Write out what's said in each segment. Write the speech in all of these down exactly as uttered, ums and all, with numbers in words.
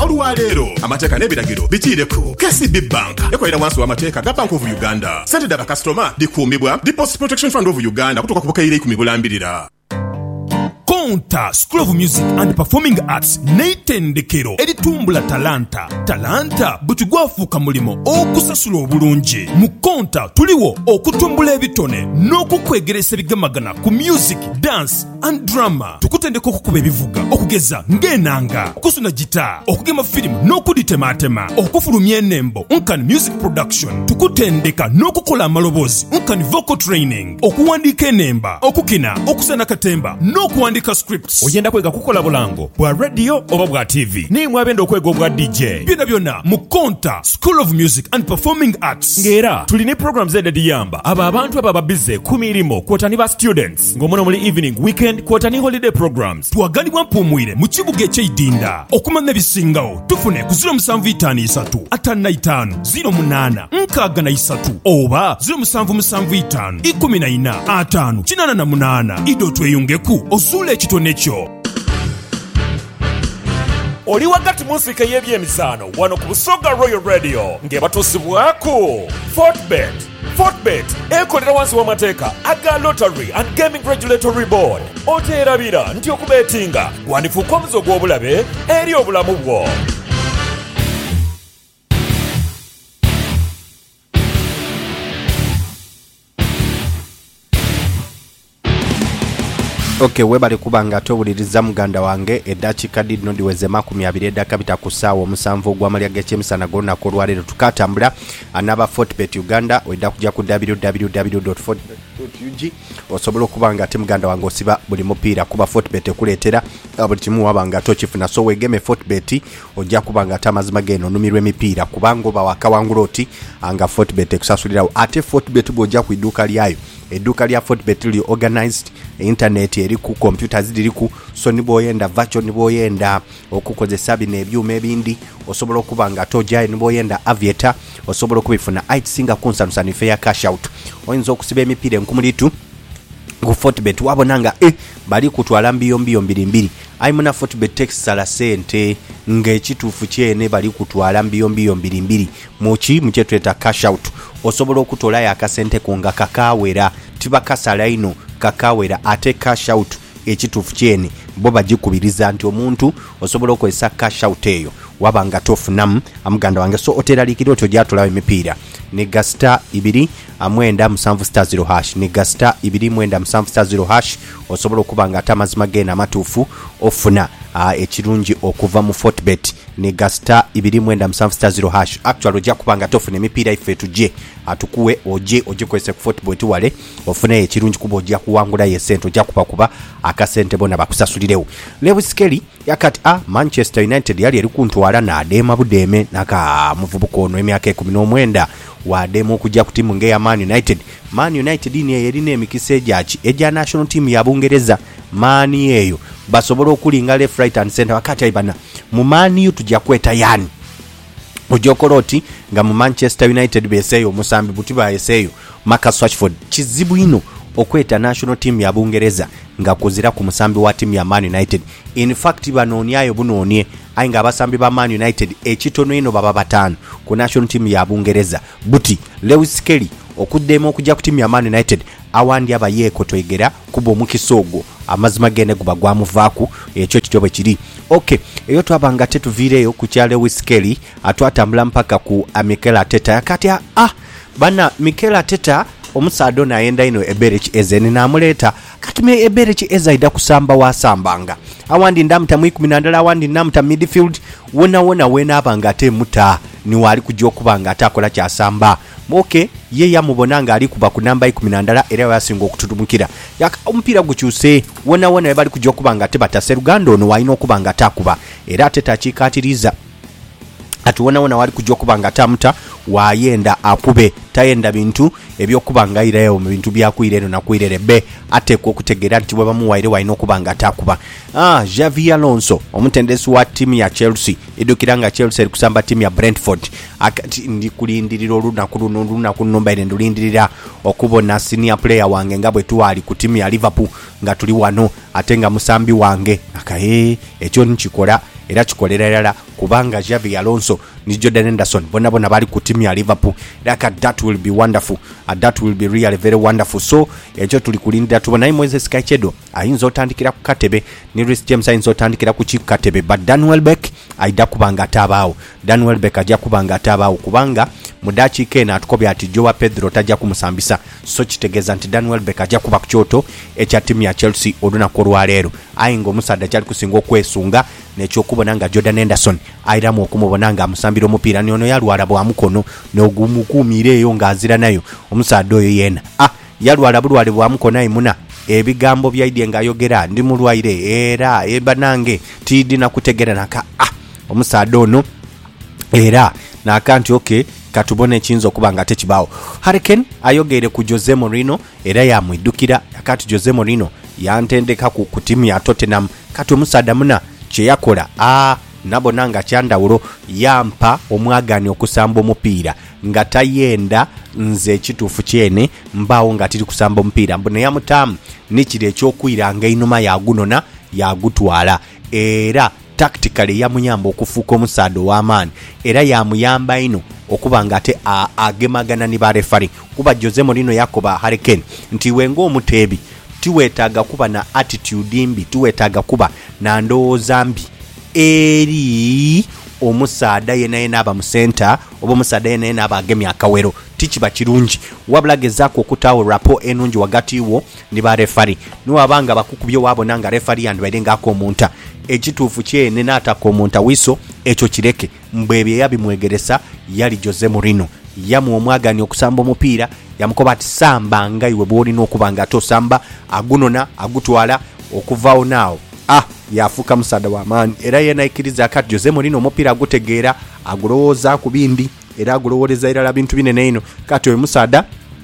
olwaleero amateeka n'ebiragiro bikiireko. K C B Bank ekolera wansi w'amateeka ga Bank of Uganda. Ssente dda bakasitoma dikuumibwa Deposit Protection Fund of Uganda kutuuka ku bukayire ikumi bulambirira. Konta School of Music and Performing Arts n'eitendekero eritumbula talanta. Talanta butugwafuuka mulimo okusasula obulungi. Mu Konta tuliwo okutumbula ebitone n'okukwegeresa ebigamagana ku music, dance and drama. Tukutendeka okukuba ebivuga, okugeza ng'enanga, okusuna gita, okugema firimu n'okuditematema, okufulumya ennembo, nkani music production. Tukutendeka n'okukola amaloboozi, nkani vocal training, okuwandiika ennemba, okukina, okusana katemba n'okuwandika scripts. Oyenda kwega kukola bulango bwa radio oba bwa T V. Ni mwabenda okwega obwa D J. Byonna byonna mu Konta School of Music and Performing Arts. Ngera tulina programs ez'ediyamba abo abantu ababa bize ku mirimo kwotani ba students ng'omuna muli evening, weekend kwotani holiday programs. Twagalibwa mpumwire mu kibuga eky'Idinda. Okumanya ebisingawo tufune ku zero seven five three atana itaano zero munana nkaaga na isatu oba zero seven seven five ikumi na ina ataano kinana na munana. Ido tweyungeku osule ekitone kyo. Oli wakati musika y'ebyemisaano wano ku Busoga Royal Radio ng'ebatusibwako Fortbet. Fortbet ekolera wansi w'amateeka aga Lottery and Gaming Regulatory Board. Oteerabira nti okubeetinga gwandifuuka omuzo gw'obulabe eri obulamu bwo. Okay, webale kubanga tobuliriza muganda wange eddakiika dino ndiweze makumi abiri eddaka bitakusaawa omusanvu ogw'amalya g'ekyemisana gonna kolwaleero tukatambula anaba Fortbet Uganda oyida kujja ku w w w dot fortbet dot u g osobola okubanga ate muganda wange osiba buli mupiira kuba Fortbet ekuleetera buli kimu wabanga tokifuna so wegeme Fortbet ojja kubanga ate amazima geno onumirwa emipiira kubanga oba wakawangula oti anga Fortbet ekusasulirawo ate Fortbet bw'ojja ku idduuka lyayo edduuka lya Fortbet li organized internet eri ku computer ziri ku so niboyenda virtual niboyenda okukozesa bino ebyuma ebindi osobola okubanga tojaye niboyenda aviator osobola okubifuna aitsinga kunsanusani fair cash out oyinza okusiba emipiira enkumulitu ku Fortbet wabonanga eh bali kutwala mbiyo mbiyo mbiri mbiri aimuna Fortbet tax sala sente ng'ekituufu kyene bali kutwala mbiyo mbiyo mbiri mbiri muki muketweta cash out osobola okutola ya akasente kunga kakawera tiba kasala ino kakawera ate cash out ekituufu kyene bo bagikubiriza nti omuntu osobola okozesa cash out eyo wabanga tofunamu amuganda wange so oteralikira otyo gyatulawo emipiira ne gasta ibiri amwenda musanvu star zero hash ne gasta ibiri mwenda musanvu star zero hash osobola okubanga ate amazima gena amatuufu ofuna uh, ekirungi okuva mu Fortbet ne gasta ibiri mwenda musanvu star zero hash actually ojja kubanga tofuna emipiira ife tuje atukuwe oje oje kwese ku Fortbet wale ofune ekirungi kuba ojja kuwangula yesente ojja kuba kuba akasente bona bakusasulirewo. Lewis Kelly yakati a Manchester United yali eri kuntwala na adema budeme naka muvubuko ono emyaka ekumi n'omwenda wa demo kujja ku timu ngeya Man United. Man United ni yerine emikisa ejachi eja national team ya Bungereza mani eyo basobola okulinga left right and center wakati ibana mu mani tujja kweta yani ojokoroti nga mu Manchester United beseyo musambi butiba eseyo Marcus Rashford kizibu ino okweta national team ya Bungereza nga kuzira ku musambi wa team ya Man United. In fact banonyayo bunonie ainga abasambi ba Man United ekitono ino baba batano ku national team ya Bungereza buti Lewis Kelly okuddemo okujja ku team ya Man United awandi abayeko toegera kubo mukisogo amazima gene kuba gwamuvaaku ekyo kitobe kiri. Okay, eyo twabanga tetuvireyo ku kya Lewis Kelly atwatambula mpaka ku Mikel Arteta yakati ah bana Mikel Arteta omusado naenda ino Eberechi Eze ni namuleta katime Eberechi Eze ida kusamba wasambanga awandi ndamta mu ikumi na ndala awandi ndamta midfield wona wona wena abanga te muta ni wali kujjo kubanga atakola kya samba. Okay, ye yamubonanga ali kuba ku namba ikumi na ndala era yasinga okutudumukira yaka ompira gukyuse wona wona bali kujjo kubanga te bataserugando no wayino kubanga takuba era ateta kikatiriza atuwona wona wali kujjo kubanga tamuta wayenda akube tayenda bintu ebyokubanga ireyo mu bintu byakuireno na kuirerebe ate ko kutegera nti baba muwaire wayino kubanga takuba. Ah, Xavi Alonso omutendesi wa timu ya Chelsea edukiranga Chelsea eri kusamba timu ya Brentford akati ndi kulindirira olunaku luno olunaku nnomba ere ndulindirira okubona senior player wange nga bwe tuwali ku timu ya Liverpool nga tuli wano ate nga musambi wange akaye ekyo nkikola era kikolera erala kubanga Xabi Alonso ni Jordan Henderson bona bona bali ku timu ya Liverpool like that will be wonderful uh, that will be really very wonderful. So ekyo tuli kulinda tubona Moises Caicedo ayinza otandikira ku katebe ni Reece James ayinza otandikira ku chief katebe, but Dan Welbeck aida kubanga atabaawo. Dan Welbeck ajja kubanga atabaawo kubanga mudachi kena atukobya ati Joao Pedro tajja kumusambisa, so kitegeeza nti Dan Welbeck ajja kuba ku kyoto ekya timu ya Chelsea olunaku olwaleero. Ayinga omusaadde kyali kusinga okwesunga nekyokubona nga Jordan Henderson ayiramu okumubona nga amusambira omupiira nyono yalwala bwa mukono n'ogumukuumira eyo ng'azira nayo omusaadde oyo yena ah yalwala bulwale bwa mukono ayimuna ebigambo byaidye ng'ayogera ndi mulwaire era ebanange tiddi nakutegera naka ah omusaadde ono era nakanti okay katubone ekinza okuba nga tekibaawo. Hurricane ayogere ku Jose Mourinho era yamwidukira akati Jose Mourinho yantendeka ku timu ya Tottenham kati omusaadde muna kye yakola ah nabona nga kyandawulo yampa omwagani okusamba omupiira nga tayenda nze ekituufu kyene mbaawo nga tiri kusamba omupiira mbone yamutamu nikiri ekyokwiranga einuma yagunona yagutwala era tactically yamuyamba okufuuka omusaadde ow'amaani era yamuyamba ino okuba nga ate agemagana ni barefari kuba Jose Mourinho yakoba Hurricane nti wenga omuteebi tiwetaaga kuba na attitude mbi, tiwetaaga kuba na ndowooza mbi eri omusaada yena yena aba mu center oba omusaada yena yena aba agemya akawero tikiba kirungi wabula gezaako okutaawo rapo enungi wagati wo ni barefari niwabanga bakukubye wabona nga refari yandibaire ng'akomunta ekituufu kyene n'atakomunta wiso ekyo kireke mbwebye yabimwegeresa yali Jose Mourinho yamu omwagani okusamba omupiira yamukoba ati samba nga iwe bwolina okuba nga tosamba agunona agutwala okuvaawo naawo ah yafuka musaada w'amaani era yena ikkiriza akati Jose Mourinho omupiira agutegeera agulowooza ku bindi era agulowooleza erala bintu binene ino kati oyo musaada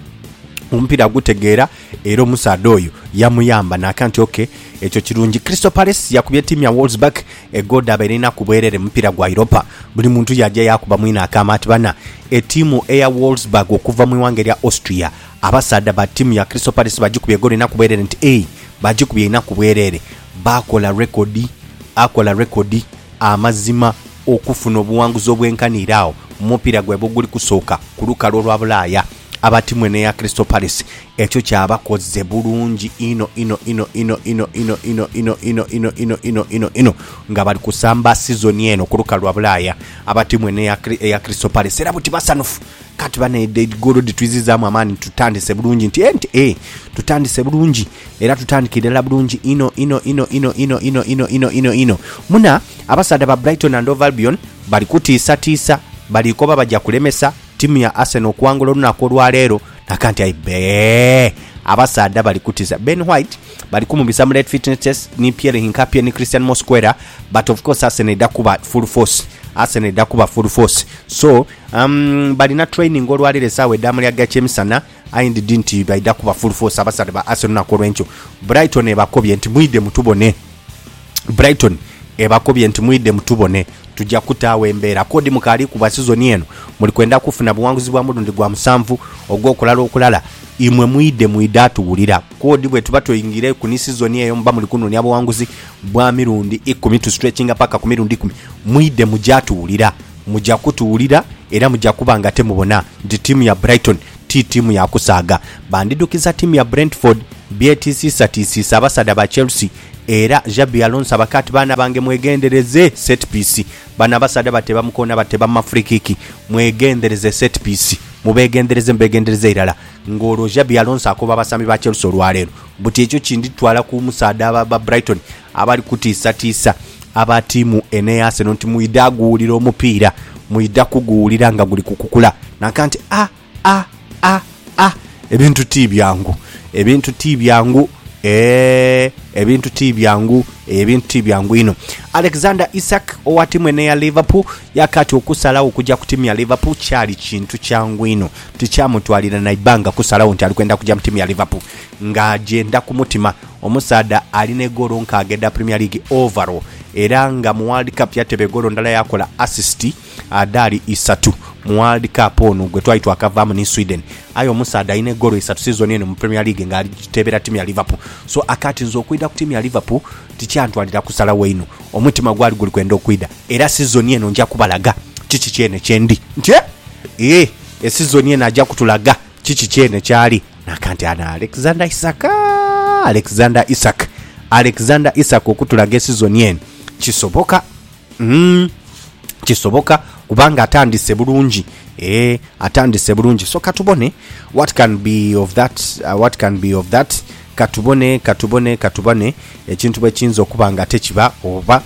omupiira agutegeera era omusaada oyo yamuyamba nakanti okay ekyo kirungi. Crystal Palace yakubye timu ya Wolfsburg egoda aberina kubwerere mupiira gwa Europa buli muntu yajja yakuba mwina akama ati bana etimu eya Wolfsburg okuva mu iwange lya Austria abasaada ba timu ya Crystal Palace bagikubye goli na kubwerere nti eh bagikubye ina kubwerere bakola rekodi akola rekodi amazima okufuna obuwanguzi obwenkaniraawo mupiira gwe buguli kusooka ku lukalo lwa Bulaaya abatimu ne ya Crystal Palace ekyo kyabakoze bulungi ino ino ino ino ino ino ino ino ino ino ino ino ino ino nga bali kusamba season eno ku lukalo lwa Bulaaya abatimu ne ya ya Crystal Palace era buti basanufu kati bane golo ditwizizamu amaani tutandise bulungi nti enti eh tutandise bulungi era tutandikira bulungi ino ino ino ino ino ino ino ino ino ino muna abasaada ba Brighton and Hove Albion bali kutiisa tiisa bali koba bajja kulemesa timu ya Arsenal okuwangula olunaku olwaleero nakanti aibe abasaada bali kutiisa. Ben White bali kumubisa mu late fitness test ni Pierre Hincapie ni Christian Mosquera but of course Arsenal dakuba full force Arsenal dakuba full force so um bali na training olwaleero sawe damu lya gachemisana ayindi dinti baida kuba full force abasaada ba Arsenal nakolwencho. Brighton ebakobye nti muide mutubone Brighton ebakobye nti muide mutubone tujja kutaawa embeera kodi mukali ku season eno muli kwenda kufuna buwanguzi bwa mulundi gwa musanvu ogw'okulala okulala imwe muide muidatuwulira kodi bwe tuba toyingire ku ni season eyo mba muli kuno nyabo buwanguzi bwa mirundi ikumi to stretching paka ku mirundi ikumi muide mujatuwulira mujja kutuwulira era mujja kubanga temubona ndi timu ya Brighton ti timu ya kusaaga bandidukiza timu ya Brentford B T C satisisa abasada ba Chelsea era Xabi Alonso abakati bana bange mwegendereze set piece bana basada bateba mukona bateba mafrikiki mwegendereze set piece mubegendereze mbegendereze irala ngoro Xabi Alonso akoba basami ba Chelsea olwaleero buti ekyo kindi twala ku musada ba Brighton abali kutiisa tiisa aba timu ene ya Arsenal nti muidagulira omupiira muidakugulira nga guli kukukula nakanti ah ah ah ah ebintu tibyangu ebintu tibyangu eh ebintu tibyangu ebintu tibyangu ino. Alexander Isak owa timu ene ya Liverpool yakati okusalawo kujja ku timu ya Liverpool kyali kintu kyangu ino tikyamutwalira na ibanga kusalawo nti alikwenda kujja mu timu ya Liverpool nga agenda ku mutima omusaada aline golo nkagenda Premier League overall era nga mu World Cup yatebe golo ndala yakola assist adali isatu mu World Cup ono gwe twali twakavaamu ne Sweden ayo omusaada alina egolo esatu season eno mu Premier League ng'alitebera timu ya Liverpool. So akati nze okwida ku timu ya Liverpool tikyantwalira kusalawo eno omutima gwali guli kwenda okwida era season eno nja kubalaga kiki kyene kyendi nti eh season eno ajja kutulaga kiki kyene kyali nakanti ana Alexander Isak Alexander Isak Alexander Isak okutulaga season eno kisoboka mm kisoboka kubanga atandise bulungi eh atandise bulungi. So katubone what can be of that uh, what can be of that katubone katubone katubone ekintu bwe kinzo okubanga tekiba oba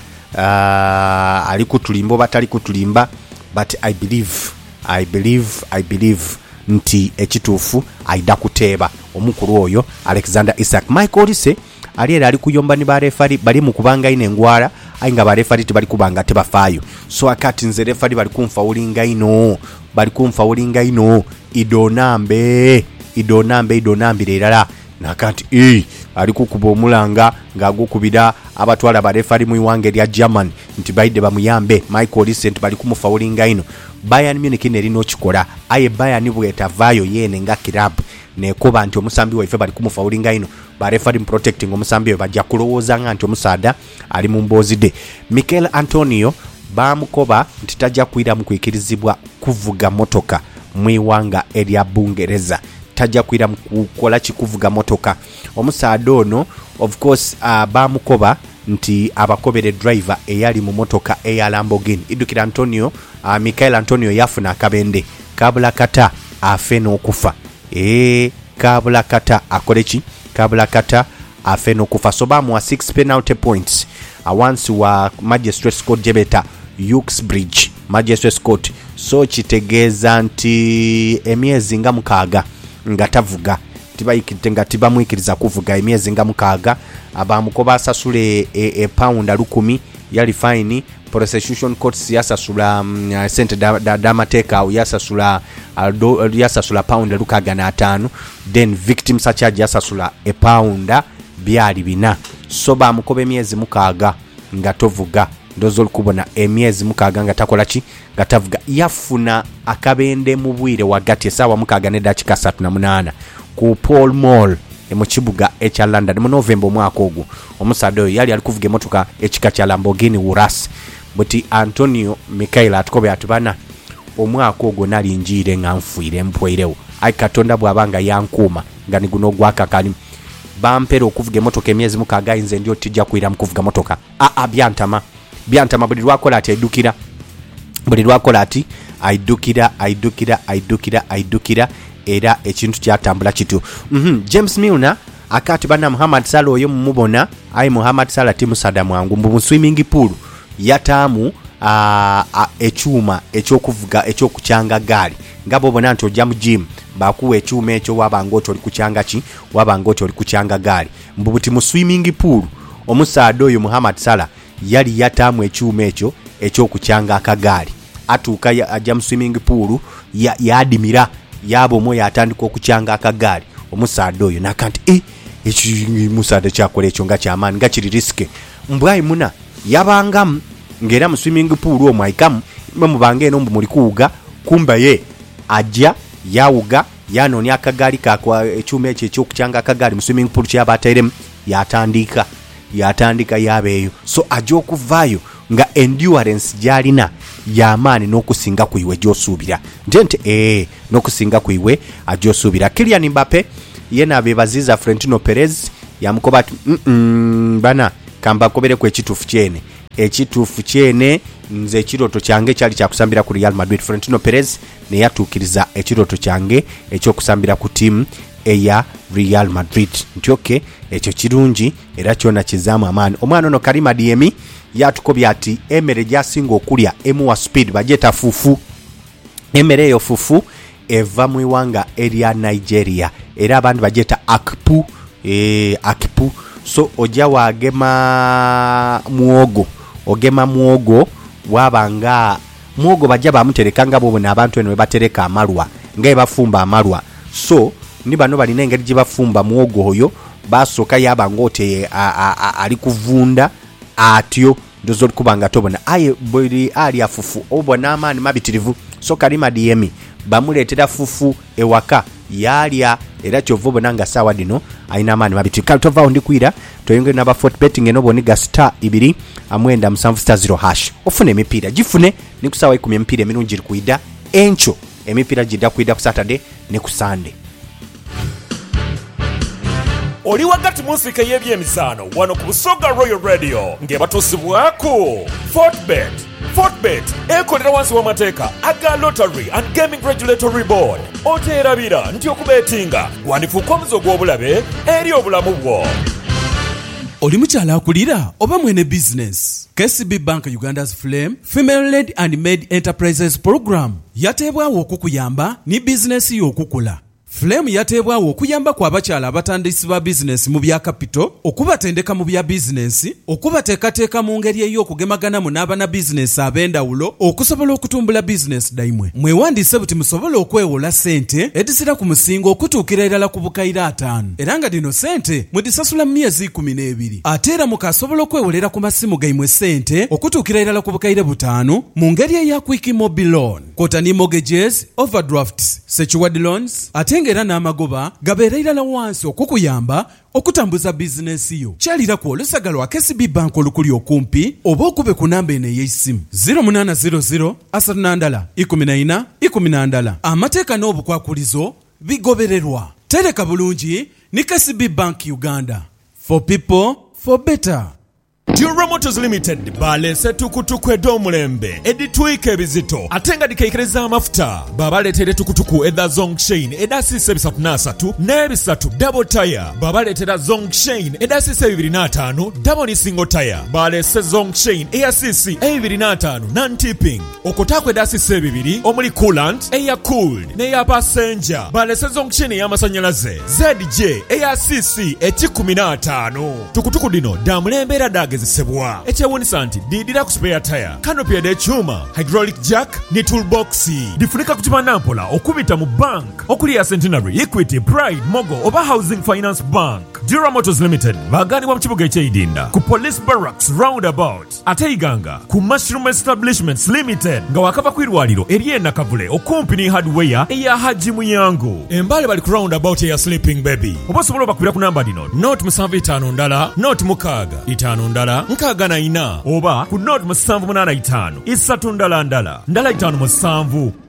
uh, ali kutulimba batali kutulimba but I believe I believe I believe nti ekituufu aida kuteeba omukulu oyo Alexander Isak. Michael Olise ali era ali kuyomba ni barefari bali mu kubanga ine ngwara ainga barefari tibali kubanga tebafaayo. So akati nze refari bali kumfaulinga ino bali kumfaulinga ino idonambe idonambe idonambire erala nakati eh ali kukuba omulanga ngagukubira abatwala barefari mu iwange lya German nti baide bamuyambe Michael Olise nti bali kumufaulinga ino. Bayern Munich nerino kikola aye Bayern bwetavayo yene nga club nekoba nti omusambi waife bali kumufaulinga ino barefari protecting omusambi bajja kulowooza nga nti omusaada ali mu mbozi de. Mikel Antonio bamukoba nti tajja kuira mu kwikirizibwa kuvuga motoka mu iwanga erya Bungereza tajja kuira mu kukola kikuvuga motoka omusaada ono of course uh, bamukoba nti abakobere driver eyali mu motoka eya Lamborghini idukira Antonio uh, Mikel Antonio yafuna akabende kabula kata afe n'okufa eh kabula kata akoleki kabula kata afe n'okufa. So bamu wa six penalty points awansi wa Magistrates Court jebeta Uxbridge Magistrates Court. So kitegeeza nti emyezi nga mukaaga nga tavuga tibayikitenga tibamwikiriza kuvuga emyezi nga mukaaga abamukoba asasule e, e pound lukumi yali fine prosecution courts yasasula um, sente da, da, da mateka yasasula uh, yasasula pound lukaga na atano then victim charge yasasula e pound byali bina. So bamukoba emyezi mukaaga nga tovuga ndozo lukubona emyezi mukaaga nga takola ki nga tavuga yafuna akabende mu bwire wagati esawa mukaaga ne dakika satu na munana ku Paul Mall mu kibuga ekya London mu November omwaka ogwo omusaado yali ali kuvuga emotoka ekika kya Lamborghini Urus buti Antonio Michael atukobe atubana omwaka ogwo nali njire nga nfuire mpweirewo ai katonda bwabanga yankuma ngani guno gwaka kali bampero okuvuga emotoka emyezi mukaaga inze ndio tijja kuira mu kuvuga motoka a a byantama byantama buli lwakola ati aidukira buli lwakola ati aidukira aidukira aidukira aidukira era ekintu kyatambula kitu. Mhm James Milner akati bana Muhammad Salah oyo mumubona ai Muhammad Salah timu sada mwangu mu swimming pool yatamu a, a echuma ekyokuvuga ekyokuchanga gali ngabo bona nto jam gym bakuwa echuma ekyo wabanga oto oli kuchanga ki wabanga oto oli kuchanga gali mbubuti mu swimming pool omusaado oyo Muhammad Salah yali yatamu echuma ekyo ekyokuchanga akagali atuka ya jam swimming pool ya yadimira yabo moyo atandika okuchanga akagali omusaado oyo nakanti eh echi musaade kyakole ekyo nga kyamani nga kiri riske mbwayi muna yabangam ngera mu swimming pool omwe aikamu mu bange eno mbu muri kuuga kumba ye ajja yawuga yanoni akagali kakwa ekyuma ekyo ekyokuchanga akagali mu swimming pool kyabaterem yatandika yatandika yabeeyo. So ajja okuvaayo nga endurance jalina yamani n'okusinga kuiwe josuubira ndente eh n'okusinga kuiwe ajosuubira. Kylian Mbappe yena bebaziza Florentino Perez yamukoba mm, -mm bana kamba kobere ku ekitufu kyene ekitufu kyene nze ekiroto kyange kyali kyakusambira ku Real Madrid. Florentino Perez ne yatukiriza ekiroto kyange ekyokusambira ku team eya Real Madrid ntyoke ekyo kirungi era kyona kizamu amani. Omwana ono Karima Diemi yatukobya ati emere jasinga okulya emuwa speed bajeta fufu emere eyo fufu eva mu iwanga area Nigeria era abandi bajeta akpu eh akpu. So oja wagema muogo ogema muogo wabanga muogo bajja bamuterekanga bo na abantu eno batereka amalwa ngaye bafumba amalwa. So ni bano balina engeri gye bafumba muogo oyo basoka yaba ngote ali kuvunda atyo ndozo kubanga tobona aye buli ali afufu obona amani mabitirivu so kalima diemi bamuletera fufu ewaka yalya era kyovubo nanga sawa dino aina amani mabitirivu kale tova undi kwira toyongere naba fort betting enobo ni star ibiri amwenda musanvu star zero hash ofune emipira gifune ni kusawa ikumi empira emirungi kuida encho emipira jida kuida ku Saturday ne ku Sunday. Oli wagati musika y'ebyemizano wano ku Busoga Royal Radio ng'ebatusibwako Fortbet. Fortbet ekolera wansi w'amateeka aga Lottery and Gaming Regulatory Board. Oteerabira nti okubetinga gwandifuuka omuzo gw'obulabe eri obulamu bwo. Oli mukyala akulira oba mwene business. K C B Bank Uganda's Flame Female-Led and Made Enterprises Program yateebwawo okukuyamba ni business y'okukula. Flame yateebwawo okuyamba kwa abakyala abatandisi ba business mu bya capital, okubatendeka mu bya business, okubateekateeka mu ngeri ey'okugemagana mu n'abana business ab'endawulo okusobola okutumbula business daimwe. Mwewandiise buti musobola okwewola ssente edisira ku musingo okutuukira erala ku bukayira ataano. Era nga dino ssente mudisasula mu myezi ikumi n'ebiri. Ate era mukasobola okwewolera ku masimu gaimwe ssente okutuukira erala ku bukayire butaano mu ngeri eya quick mobile loan, kotani mortgages, overdrafts, secured loans, ate ngera n'amagoba gabeera irala wansi okukuyamba okutambuza bizinesi yo. Kyalira ku olusagala lwa K C B Bank olukuli okumpi oba okube ku namba eno ey'essimu zero munana zero zero asatu nandala ikumi na ina ikumi nandala. Amateeka n'obukwakulizo bigobererwa. Tereka bulungi ni K C B Bank Uganda. For people, for better. Dura Motors Limited balese tukutuku edomulembe editwike ebizito atenga dikekereza amafuta babaletere tukutuku eda Zongshin eda sise bisatu nasatu nebisatu double tire babaletera Zongshin eda sise bibiri na tano double ni single tire balese Zongshin eya sisi ebibiri na tano non-tipping okotakwe eda sise bibiri omuli coolant eya cooled neya passenger balese Zongshin eya masanyalaze Z J eya sisi ekikumi na tano tukutuku dino damulembe era dage sebwa ekyewunisa nti didira ku spare tire canopy ekyuma hydraulic jack ne toolbox difunika kutima nampola okubita mu bank okuli ya Centenary, Equity, Pride, Mogo oba Housing Finance Bank. Dura Motors Limited baganibwa mu kibuga eky'Idinda ku Police Barracks roundabout ate Iganga ku Mushroom Establishments Limited nga wakava ku irwaliro eriye nakavule okumpi ni hardware eya Haji Muyango embale bali ku roundabout ya Sleeping Baby. Oba sobola bakubira ku namba dino note musanvu itaano ndala note mukaaga itaano ndala nkaaga na ina oba ku note musanvu munana itaano isatu ndala ndala ndala itaano musanvu